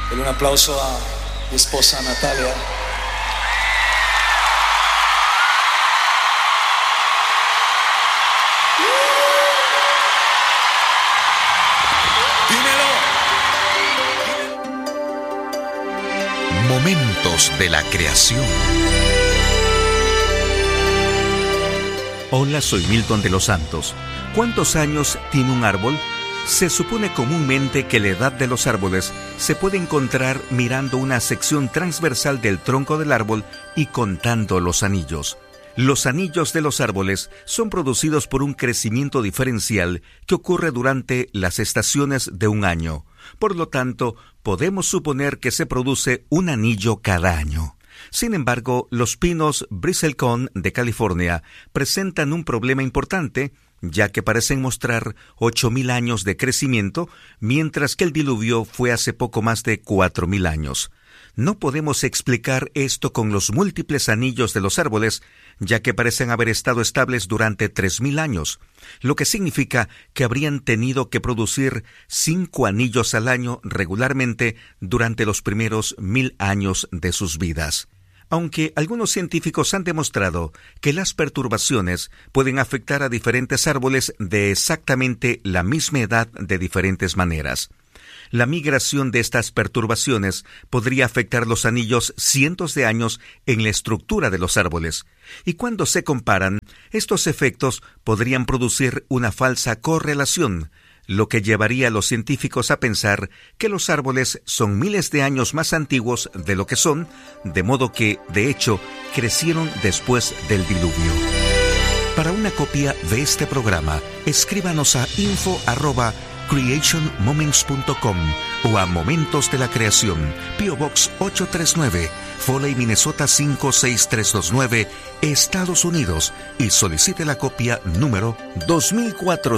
Denle un aplauso a mi esposa Natalia. Momentos de la creación. Hola, soy Milton de los Santos. ¿Cuántos años tiene un árbol? Se supone comúnmente que la edad de los árboles se puede encontrar mirando una sección transversal del tronco del árbol y contando los anillos. Los anillos de los árboles son producidos por un crecimiento diferencial que ocurre durante las estaciones de un año. Por lo tanto, podemos suponer que se produce un anillo cada año. Sin embargo, los pinos bristlecone de California presentan un problema importante, ya que parecen mostrar 8.000 años de crecimiento, mientras que el diluvio fue hace poco más de 4.000 años. No podemos explicar esto con los múltiples anillos de los árboles, ya que parecen haber estado estables durante 3.000 años, lo que significa que habrían tenido que producir 5 anillos al año regularmente durante los primeros 1.000 años de sus vidas. Aunque algunos científicos han demostrado que las perturbaciones pueden afectar a diferentes árboles de exactamente la misma edad de diferentes maneras. La migración de estas perturbaciones podría afectar los anillos cientos de años en la estructura de los árboles, y cuando se comparan, estos efectos podrían producir una falsa correlación, lo que llevaría a los científicos a pensar que los árboles son miles de años más antiguos de lo que son, de modo que, de hecho, crecieron después del diluvio. Para una copia de este programa, escríbanos a info@creationmoments.com o a Momentos de la Creación, P.O. Box 839, Foley, Minnesota 56329, Estados Unidos, y solicite la copia número 2400.